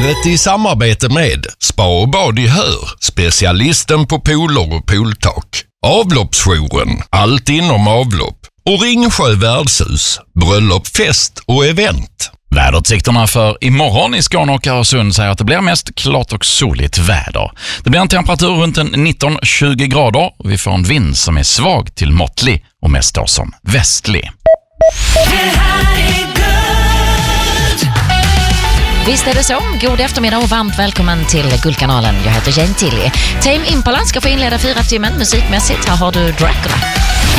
Podcastavsnittet i samarbete med Spa och bad i Hör, specialisten på pooler och pooltak. Avloppsjouren, allt inom avlopp. Och Ringsjö värdshus, bröllop, fest och event. Väderutsikterna för imorgon i Skåne och Öresund säger att det blir mest klart och soligt väder. Det blir en temperatur runt 19-20 grader och vi får en vind som är svag till måttlig och mest då som västlig. Visst är det så. God eftermiddag och varmt välkommen till Guldkanalen. Jag heter Jane Tilly. Tame Impala ska få inleda 4 timmen musikmässigt. Här har du Dracula.